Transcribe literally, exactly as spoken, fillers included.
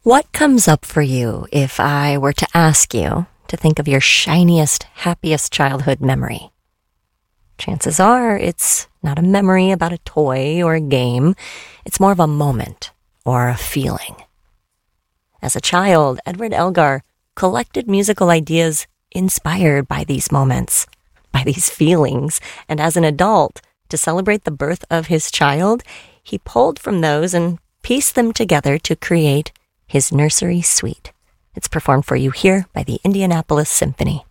What comes up for you if I were to ask you to think of your shiniest, happiest childhood memory? Chances are it's not a memory about a toy or a game. It's more of a moment or a feeling. As a child, Edward Elgar collected musical ideas inspired by these moments, by these feelings, and as an adult, to celebrate the birth of his child, he pulled from those and pieced them together to create his Nursery Suite. It's performed for you here by the Indianapolis Symphony.